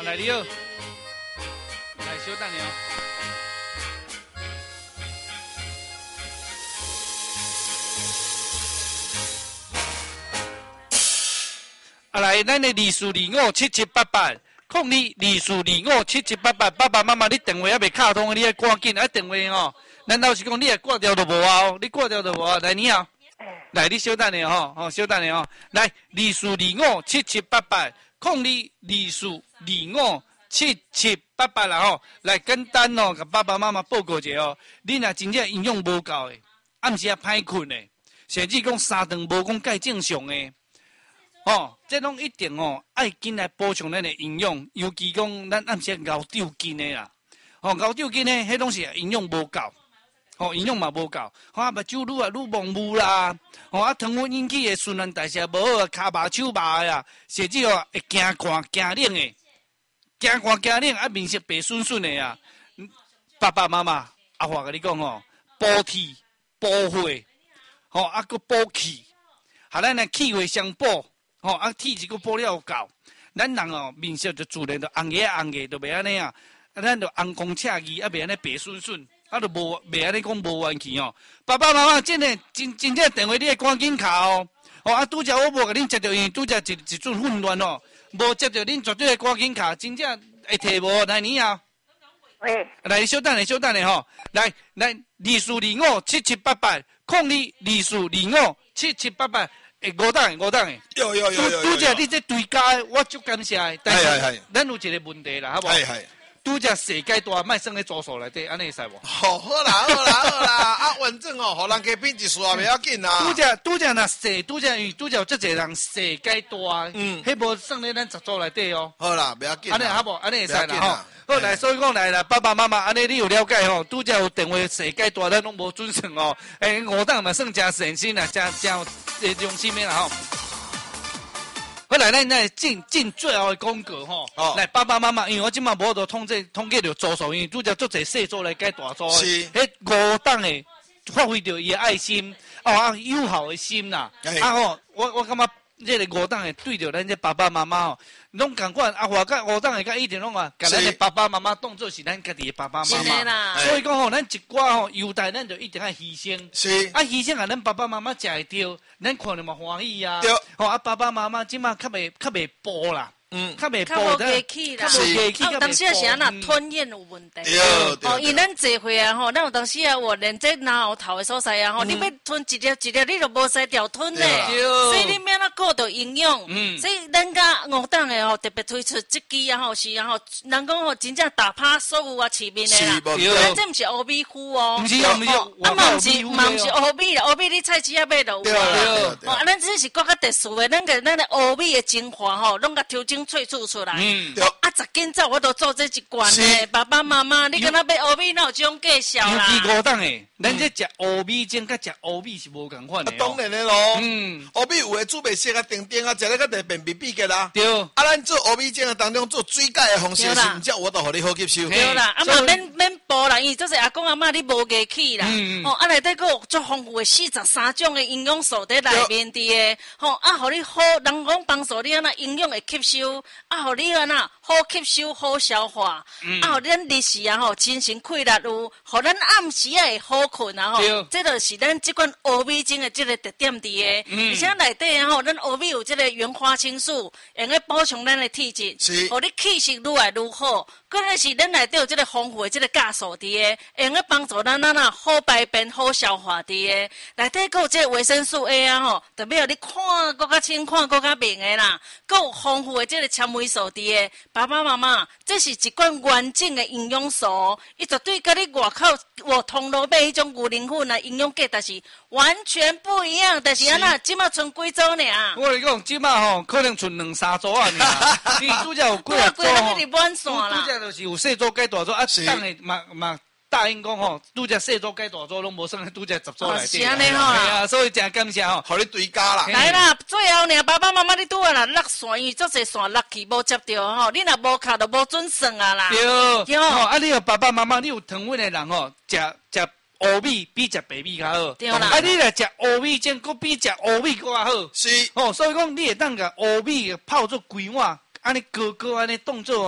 来你好，来稍等下哦。啊来，咱的24257788，0224257788，爸爸妈妈你电话还未卡通，你要赶紧啊电话吼。难道是讲你也挂掉都无啊？你挂掉都无啊？来你好，来你稍等下吼，吼稍等下吼，来24257788，0224257788啦吼，来简单哦，甲爸爸妈妈报告一下哦。你若真正营养无够的，暗时啊歹困的，甚至讲3顿无讲介正常的。哦，这拢一定哦，爱紧来补充咱的营养，尤其讲咱暗时熬丢筋的啦。哦，熬丢筋呢，迄拢是营养无够，哦，营养嘛无够，啊，目睭愈蒙雾啦，哦，啊，糖分引起的循环代谢无好，骹麻手麻呀，甚至哦会惊寒惊冷的，惊寒惊冷啊，面色白顺顺的啊。爸爸妈妈，阿华甲你讲哦，补体补血，哦，啊，佮补气，和咱的气血相补。哦，啊，体质个补了够，咱人哦面色就自然就红个红个，就袂安尼啊，啊，咱就红光赤义，啊，袂安尼白顺顺，啊，就袂安尼讲无元气哦。爸爸妈妈，真正电话你会赶紧卡哦，哦，啊，拄则我无甲恁接到，因为拄则一阵混乱哦，无接到恁绝对会赶紧卡，真正会摕无？来你啊， 喂， 来稍等下吼，来24257788，0224257788。5档的， 有， 拄则你这对家，我足感谢的。但是咱有一个问题啦，好无？拄则世界大，卖算咧左手内底，安尼会使无？ 好啦，啊，反正哦，互人家变一数也袂要紧啦。 拄则若细，拄则有足侪人世界大，迄无算咧咱十组内底哦。 好啦，袂要紧。 安尼好无？安尼会使啦吼。好来，所以讲来啦，爸爸妈妈，安尼你有了解吼？拄则有电话世界大，咱拢无准算哦。5档嘛算真诚心啦，真用心的啦吼。好来，咱进最后的广告吼。来，爸爸妈妈，因为我即马无都统计着组数，因为拄则足侪细组来改大组。 是。 迄5档的发挥着伊的爱心，哦，友好的心啦。啊吼，我感觉这个5档的对着咱这爸爸妈妈吼。拢共款，阿华甲5档的甲一定拢啊，甲咱的爸爸妈妈当做是咱家己的爸爸妈妈。所以讲吼，咱一寡吼优待，咱就一定要牺牲。 是。 啊，牺牲啊，咱爸爸妈妈食会着，咱看着嘛欢喜啊。 对。 吼，啊，爸爸妈妈即马较袂补啦。较袂补，较无价气啦。当时啊是安那吞咽有问题。 对。 哦，因咱坐会啊吼，咱有当时啊，我连这脑后头的所在啊吼，你要吞一粒，你就无使掉吞嘞。所以你免那顾到营养。所以咱甲5档的吼，特别推出这支啊吼是啊吼，人讲吼真正打趴所有啊市面的啦。咱这毋是乌米糊哦。 毋是。 啊嘛毋是乌米啦，乌米你菜市啊买就有啊。哦，咱这是更较特殊的，咱的乌米的精华吼，拢甲调整萃取出来。啊，10斤走我都做这一罐呢。爸爸妈妈，你敢若买乌米，哪有这种介绍啦？ 尤其5档的，咱这食乌米精甲食乌米是无共款的。 当然的咯。乌米有的煮袂熟啊，定啊，食咧较特便秘个啦。 对。 啊，咱做乌米精的当中做水解的方式是毋只我都互你好吸收。 对啦，啊嘛免补啦，因为这是阿公阿嬷你无价气啦。哦，啊内底佫有足丰富的43种的营养素在内面的。吼，啊，互你好，人讲帮助你安那营养的吸收，啊，互你安那好吸收、好消化，啊，互咱日时啊吼精神快乐有，互咱暗时啊会好困啊吼。这就是咱这款乌米精的这个特点伫的。而且内底啊吼，咱乌米有这个原花青素，用来补充咱的体质，互你气色愈来愈好。可能是咱内底有这个丰富的这个酵素伫的，用来帮助咱好排便、好消化伫的。内底佫有这个维生素 A 啊吼，特别你看佫较清、看佫较明的啦。佫有丰富的这个纤维素伫的。爸爸妈妈，这是一罐完整的营养素，伊绝对甲你外口通路买迄种牛奶粉啊营养价，但是完全不一样。但是安那即马剩几组呢？ 我跟你讲，即马吼可能剩2-3组啊，你拄则有几啊组吼？拄则就是有细组改大组啊，当然嘛答应讲吼，拄则细组改大组拢无算拄则10组内底。 是安尼吼啦， 所以真感谢吼， 互你对家啦。 来啦，最后呢，爸爸妈妈你拄啊啦落线，因为足侪线落去无接到吼，你若无卡就无准算啊啦。 对，吼，啊，你有爸爸妈妈，你有糖分的人吼，食乌米比食白米较好。 对啦。 啊，你来食乌米精，佫比食乌米佫较好。 是。 哦，所以讲你会当甲乌米泡做规碗，安尼高安尼当做哦。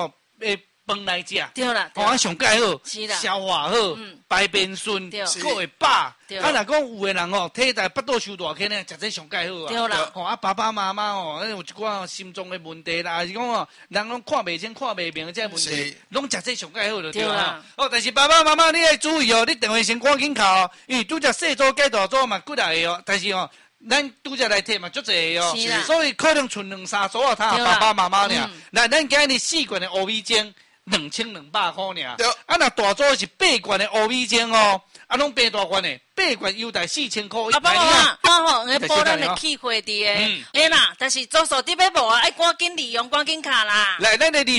饭来食。 对啦， 哦，啊上盖好， 是啦消化好，排便顺， 对够会饱。 对啊，若讲有诶人吼，体态腹肚收大起呢，食这上盖好啊。 对啦吼啊，爸爸妈妈吼，有一寡心脏诶问题啦，还是讲吼，人拢看袂清、看袂明这问题是， 拢食这上盖好就对啦对啦。 哦，但是爸爸妈妈你要注意哦，你电话先赶紧敲哦，因为拄则细组改大组嘛，几来个哦，但是哦。咱拄则来摕嘛，足侪哦是啦， 所以可能剩2-3组啊，他对啦爸爸妈妈尔。那咱今日4罐的乌米精，2200块尔。 对啊，那大组是8罐的乌米精哦，啊，拢8大罐的，8罐优待4000块。 啊，爸爸妈妈，吼，那保咱的气会伫诶，哎啦，但是左手伫要无啊，爱赶紧利用，赶紧卡啦。 来，咱的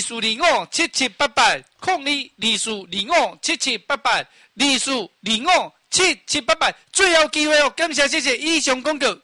24257788，24257788，24257788，最后机会哦，感谢谢谢以上广告。